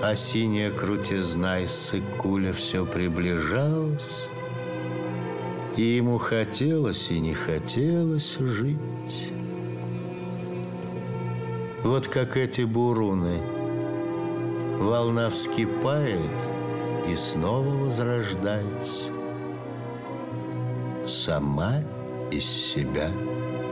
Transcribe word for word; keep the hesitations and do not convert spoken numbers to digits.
А синяя крутизна из Сыккуля все приближалась, и ему хотелось и не хотелось жить. Вот как эти буруны. Волна вскипает и снова возрождается. Сама из себя